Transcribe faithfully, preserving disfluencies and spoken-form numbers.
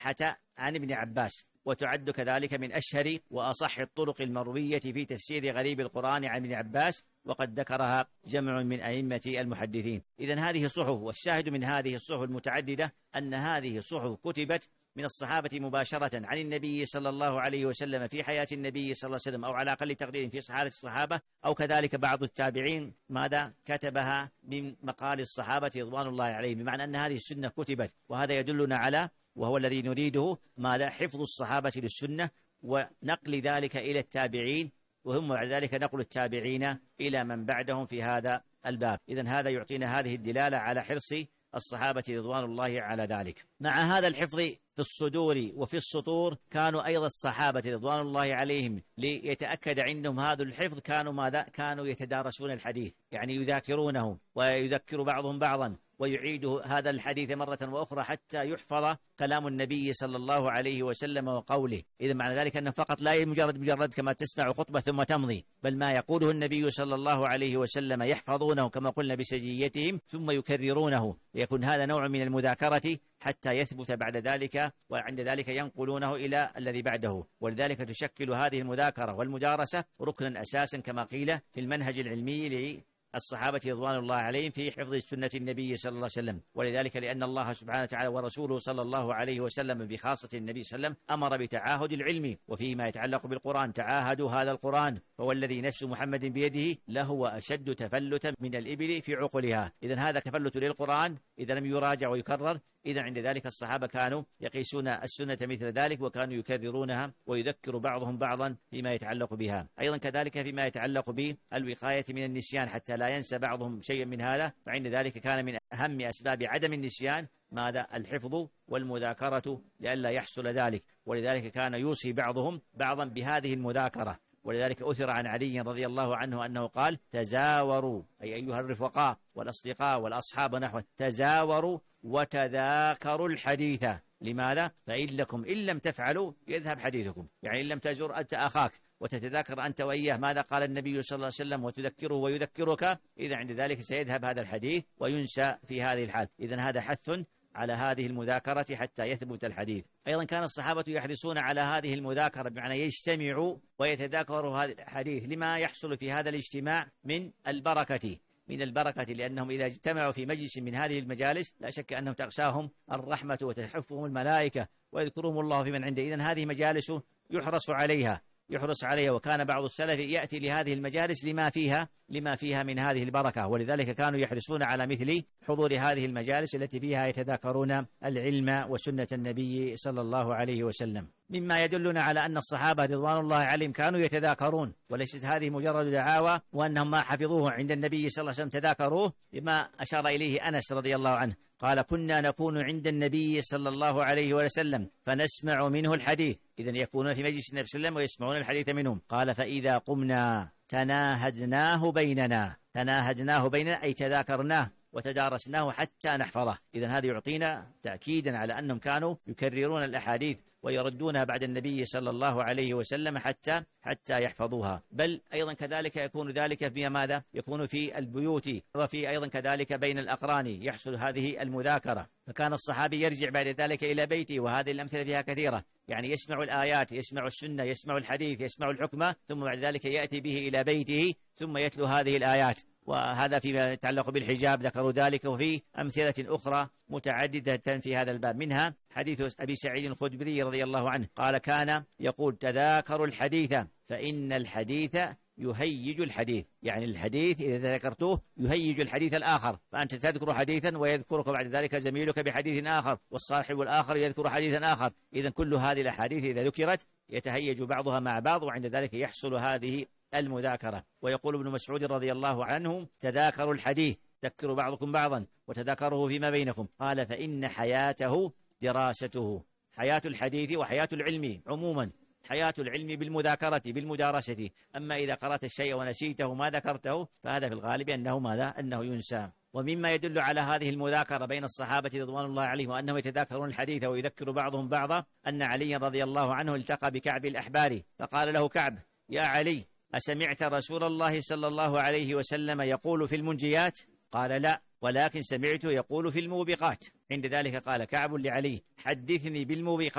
عن ابن عباس، وتعد كذلك من أشهر وأصح الطرق المروية في تفسير غريب القرآن عن ابن عباس، وقد ذكرها جمع من أئمة المحدثين. إذن هذه الصحف، والشاهد من هذه الصحف المتعددة أن هذه الصحف كتبت من الصحابة مباشرة عن النبي صلى الله عليه وسلم في حياة النبي صلى الله عليه وسلم، أو على أقل تقدير في صحابة الصحابة، أو كذلك بعض التابعين ماذا كتبها من مقال الصحابة رضوان الله عليهم، بمعنى أن هذه السنة كتبت. وهذا يدلنا على، وهو الذي نريده، ماذا حفظ الصحابة للسنة ونقل ذلك إلى التابعين، وهم بعد ذلك نقل التابعين إلى من بعدهم في هذا الباب. إذن هذا يعطينا هذه الدلالة على حرص الصحابة رضوان الله على ذلك. مع هذا الحفظ في الصدور وفي السطور، كانوا أيضا الصحابة رضوان الله عليهم ليتأكد عندهم هذا الحفظ كانوا ماذا؟ كانوا يتدارسون الحديث، يعني يذاكرونه ويذكر بعضهم بعضا ويعيد هذا الحديث مرة وأخرى حتى يحفظ كلام النبي صلى الله عليه وسلم وقوله. إذا معنى ذلك أنه فقط لا مجرد مجرد كما تسمع خطبة ثم تمضي، بل ما يقوله النبي صلى الله عليه وسلم يحفظونه كما قلنا بسجيتهم ثم يكررونه، يكون هذا نوع من المذاكرة حتى يثبت بعد ذلك، وعند ذلك ينقلونه إلى الذي بعده. ولذلك تشكل هذه المذاكرة والمدارسة ركنا أساسا كما قيل في المنهج العلمي الصحابة رضوان الله عليهم في حفظ سنة النبي صلى الله عليه وسلم. ولذلك لأن الله سبحانه وتعالى ورسوله صلى الله عليه وسلم بخاصة النبي صلى الله عليه وسلم أمر بتعاهد العلم، وفيما يتعلق بالقرآن تعاهدوا هذا القرآن، فهو الذي نفس محمد بيده لهو أشد تفلتا من الإبل في عقلها. إذن هذا تفلت للقرآن إذا لم يراجع ويكرر. إذا عند ذلك الصحابة كانوا يقيسون السنة مثل ذلك، وكانوا يكررونها ويذكر بعضهم بعضا فيما يتعلق بها. أيضا كذلك فيما يتعلق بالوقاية من النسيان حتى لا ينسى بعضهم شيئا من هذا، فعند ذلك كان من أهم أسباب عدم النسيان ماذا؟ الحفظ والمذاكرة لئلا يحصل ذلك. ولذلك كان يوصي بعضهم بعضا بهذه المذاكرة. ولذلك أثر عن علي رضي الله عنه أنه قال: تزاوروا، أي أيها الرفقاء والأصدقاء والأصحاب نحو تزاوروا وتذاكروا الحديث. لماذا؟ فإن لكم إن لم تفعلوا يذهب حديثكم، يعني إن لم تزور أنت أخاك وتتذاكر أنت وإياه ماذا قال النبي صلى الله عليه وسلم وتذكره ويذكرك، إذا عند ذلك سيذهب هذا الحديث وينسى في هذه الحال. إذن هذا حث على هذه المذاكرة حتى يثبت الحديث. أيضا كان الصحابة يحرصون على هذه المذاكرة، بمعنى يجتمعوا ويتذاكروا هذا الحديث لما يحصل في هذا الاجتماع من البركة من البركة لأنهم إذا اجتمعوا في مجلس من هذه المجالس لا شك أنهم تغشاهم الرحمة وتحفهم الملائكة ويذكرهم الله في من عنده. إذن هذه مجالس يحرص عليها يحرص عليها وكان بعض السلف يأتي لهذه المجالس لما فيها لما فيها من هذه البركة، ولذلك كانوا يحرصون على مثل حضور هذه المجالس التي فيها يتذاكرون العلم وسنة النبي صلى الله عليه وسلم. مما يدلنا على أن الصحابة رضوان الله عليهم كانوا يتذاكرون، وليست هذه مجرد دعاوى وأنهم ما حفظوه عند النبي صلى الله عليه وسلم تذاكروه، بما أشار إليه أنس رضي الله عنه قال: كنا نكون عند النبي صلى الله عليه وسلم فنسمع منه الحديث. إذن يكونون في مجلس النبي صلى الله عليه وسلم ويسمعون الحديث منهم. قال: فإذا قمنا تناهدناه بيننا تناهدناه بيننا أي تذاكرناه وتدارسناه حتى نحفظه. إذن هذا يعطينا تأكيدا على أنهم كانوا يكررون الأحاديث ويردونها بعد النبي صلى الله عليه وسلم حتى حتى يحفظوها. بل أيضا كذلك يكون ذلك في ماذا؟ يكون في البيوت، وفي أيضا كذلك بين الأقران يحصل هذه المذاكرة. فكان الصحابي يرجع بعد ذلك إلى بيته، وهذه الأمثلة فيها كثيرة، يعني يسمع الآيات، يسمع السنة، يسمع الحديث، يسمع الحكمة، ثم بعد ذلك يأتي به إلى بيته ثم يتلو هذه الآيات. وهذا فيما يتعلق بالحجاب ذكروا ذلك، وفي أمثلة أخرى متعددة في هذا الباب، منها حديث أبي سعيد الخدري رضي الله عنه قال: كان يقول: تذاكروا الحديث فإن الحديث يهيج الحديث، يعني الحديث إذا ذكرتوه يهيج الحديث الآخر، فأنت تذكر حديثا ويذكرك بعد ذلك زميلك بحديث آخر، والصاحب الآخر يذكر حديثا آخر. إذن كل هذه الأحاديث إذا ذكرت يتهيج بعضها مع بعض، وعند ذلك يحصل هذه المذاكرة. ويقول ابن مسعود رضي الله عنه: تذاكروا الحديث، ذكروا بعضكم بعضا وتذاكروا فيما بينكم. قال: فإن حياته دراسته، حياة الحديث وحياة العلم عموما، حياة العلم بالمذاكرة بالمدارسة. أما إذا قرأت الشيء ونسيته ما ذكرته فهذا في الغالب أنه ماذا؟ أنه ينسى. ومما يدل على هذه المذاكرة بين الصحابة رضوان الله عليهم وأنهم يتذاكرون الحديث ويذكر بعضهم بعضا، أن علي رضي الله عنه التقى بكعب الأحبار فقال له كعب: يا علي، أسمعت رسول الله صلى الله عليه وسلم يقول في المنجيات؟ قال: لا، ولكن سمعته يقول في الموبقات. عند ذلك قال كعب لعلي: حدثني بالموبقات.